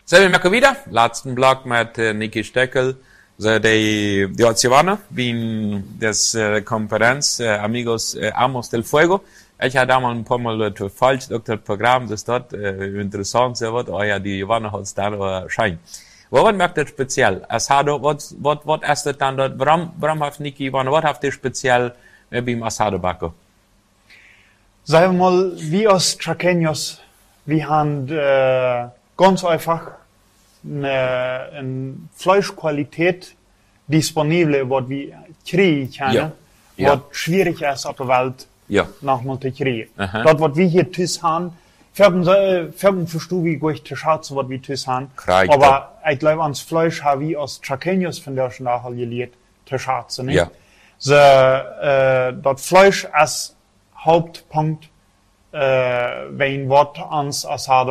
So, wir machen wieder. Letzten Blog mit Niki Stöckel. So, die hat gewonnen, wie das Konferenz Amigos Amos del Fuego. Ich habe damals ein paar Mal falsch durch das Programm, das dort interessant so wird, ja, die gewonnen hat es dann erscheint. Was macht das speziell? Asado, was ist das dann dort? Warum hat Niki gewonnen? Was hat das speziell beim Asado Baco? Sagen wir mal, wir als Chaqueños, wir haben ganz einfach eine Fleischqualität disponibel, was wir kriegen können, was schwierig ist auf der Welt nochmal zu kriegen. Das, was wir hier tüß haben, färben verstehen, wie gut zu schätzen, was wir tüß haben. Aber ich glaube, ans Fleisch haben wir als Chaqueños von der schon nachher gelehrt, zu schätzen. Ja. Das Fleisch als Hauptpunkt, wenn was ans Asado